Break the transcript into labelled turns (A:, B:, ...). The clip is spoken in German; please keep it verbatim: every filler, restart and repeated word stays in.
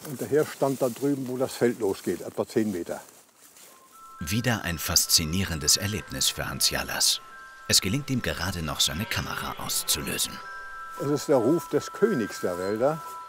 A: Und der Hirsch stand da drüben, wo das Feld losgeht, etwa zehn Meter.
B: Wieder ein faszinierendes Erlebnis für Hans Jallas. Es gelingt ihm gerade noch, seine Kamera auszulösen.
A: Es ist der Ruf des Königs der Wälder.